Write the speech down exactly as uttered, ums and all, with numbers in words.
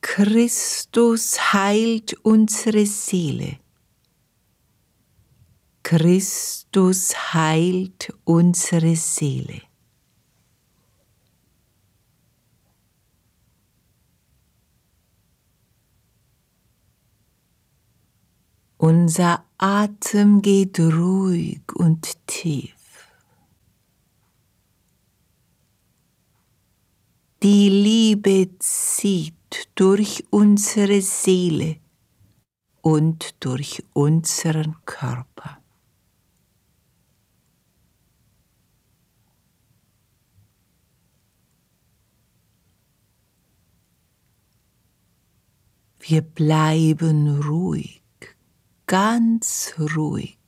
Christus heilt unsere Seele. Christus heilt unsere Seele. Unser Atem geht ruhig und tief. Die Liebe zieht durch unsere Seele und durch unseren Körper. Wir bleiben ruhig, ganz ruhig.